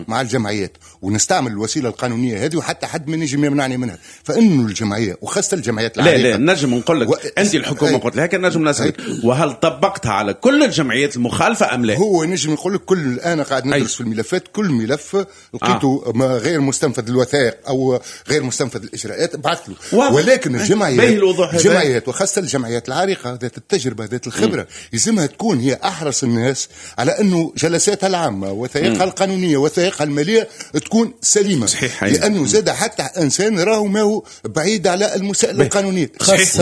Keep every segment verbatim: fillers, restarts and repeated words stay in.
مع الجمعيات ونستعمل الوسيله القانونيه هذه، وحتى حد من يجي يمنعني منها. فانه الجمعيه وخاصه الجمعيات لا لا نجم نقول لك و... انت الحكومه قلت لها كان نجم نسالك وهل طبقتها على كل الجمعيات المخالفه ام لا؟ هو نجم نقول لك كل انا قاعد ندرس أي. في الملفات، كل ملف لقيته آه. غير مستنفذ الوثائق او غير مستنفذ الاجراءات بعث له. ولكن الجمعيات الجمعيات وخاصه الجمعيات العريقه ذات التجربه ذات الخبره يلزمها تكون هي احرص الناس على انه جلساتها العامه وثائقها القانونيه وثائقها الماليه تكون سليمه. صحيح. لانه زاد حتى انسان راهو ما هو بعيد على المسائل القانونيه،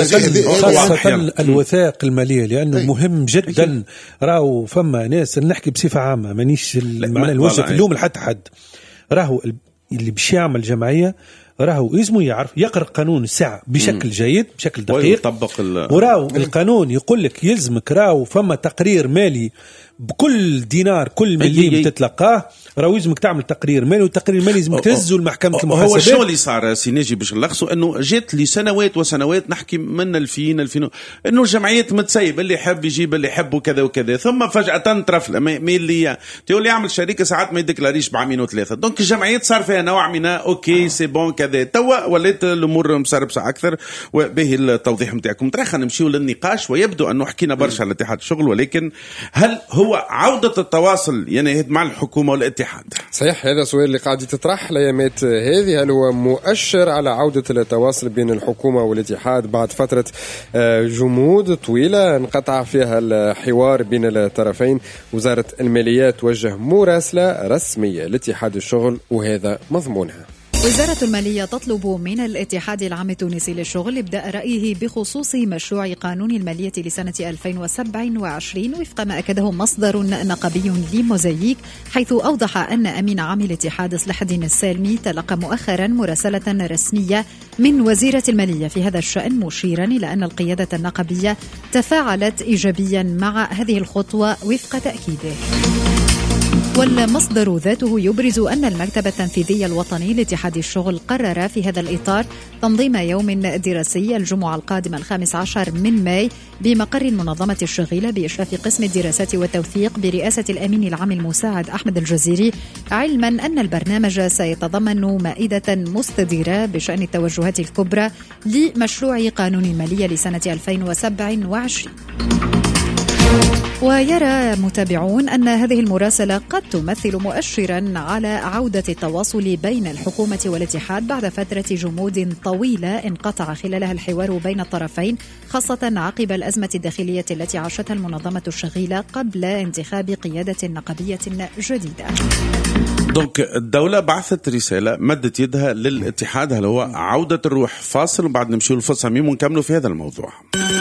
خاصه الوثائق الماليه، لانه مهم جدا. راهو فما ناس نحكي بصفه عامه مانيش معنى الوجه في اللوم لحتى حد، راهو اللي باش يعمل جمعيه راهو اسمه يعرف يقرأ قانون الساعة بشكل جيد بشكل دقيق، وراو القانون يقول لك يلزمك راو فما تقرير مالي بكل دينار كل مليم تتلقاه، راو يلزمك تعمل تقرير مالي، والتقرير المالي لازمك تهزه لمحكمة المحاسبات. هو شو اللي صار سيناجي باش نلخصوا انه جات لي سنوات وسنوات نحكي من ألفين ألفين انه الجمعيات متسيب اللي يحب يجيب اللي يحب وكذا وكذا، ثم فجأة ترفل مي اللي تقول لي يعمل شركة ساعات ما يدكلاريش بعامين وثلاثة، دونك الجمعيات صار فيها نوع من اوكي سي بون كذا. توا ولات الامور مسربسة اكثر، وبه التوضيح نتاعكم. ترى خلينا نمشيو للنقاش، ويبدو انه حكينا برشا على اتحاد الشغل، ولكن هل هو عودة التواصل يعني مع الحكومة والاتحاد؟ صحيح، هذا السؤال اللي قاعد يتطرح الايامات هذه. هل هو مؤشر على عودة التواصل بين الحكومة والاتحاد بعد فترة جمود طويلة انقطع فيها الحوار بين الطرفين؟ وزارة المالية توجه مراسلة رسمية لاتحاد الشغل وهذا مضمونها. وزارة المالية تطلب من الاتحاد العام التونسي للشغل إبداء رأيه بخصوص مشروع قانون المالية لسنة ألفين وسبعة وعشرين وفق ما أكده مصدر نقابي لموزايك، حيث أوضح أن أمين عام الاتحاد صلاح الدين السالمي تلقى مؤخرا مراسلة رسمية من وزيرة المالية في هذا الشأن، مشيرا إلى أن القيادة النقابية تفاعلت إيجابيا مع هذه الخطوة وفق تأكيده. والمصدر ذاته يبرز أن المكتب التنفيذي الوطني لاتحاد الشغل قرر في هذا الإطار تنظيم يوم دراسي الجمعة القادمة الخامس عشر من ماي بمقر المنظمة الشغيلة بإشراف قسم الدراسات والتوثيق برئاسة الأمين العام المساعد أحمد الجزيري، علما أن البرنامج سيتضمن مائدة مستديرة بشأن التوجهات الكبرى لمشروع قانون المالية لسنة ألفين وسبعة وعشرين. ويرى متابعون أن هذه المراسلة قد تمثل مؤشرا على عودة التواصل بين الحكومة والاتحاد بعد فترة جمود طويلة انقطع خلالها الحوار بين الطرفين، خاصة عقب الأزمة الداخلية التي عاشتها المنظمة الشغيلة قبل انتخاب قيادة نقابية جديدة. دونك الدولة بعثت رسالة مدت يدها للاتحاد، هل هو عودة الروح؟ فاصل وبعد نمشي للفصل ميم ونكملوا في هذا الموضوع.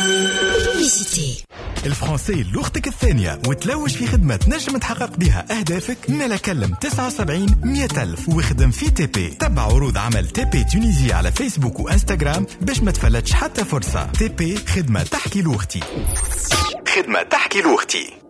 الفرنسي لغتك الثانية وتلوج في خدمة نجم تحقق بها أهدافك. نلا كلم تسعة وسبعين مئة ألف وخدم في تي بي. تبع عروض عمل تي بي تونيزيا على فيسبوك وإنستغرام باش ما تفلتش حتى فرصة. تي بي خدمة تحكي لغتي، خدمة تحكي لغتي.